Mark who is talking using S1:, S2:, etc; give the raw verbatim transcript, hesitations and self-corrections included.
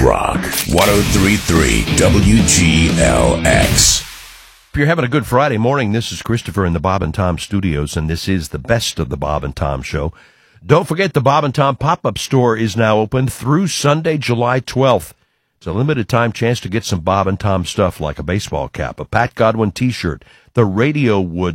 S1: Rock, one oh three point three W G L X.
S2: If you're having a good Friday morning, this is Christopher in the Bob and Tom Studios, and this is the best of the Bob and Tom Show. Don't forget the Bob and Tom pop-up store is now open through Sunday, July twelfth. It's a limited time chance to get some Bob and Tom stuff like a baseball cap, a Pat Godwin t-shirt, the Radio Wood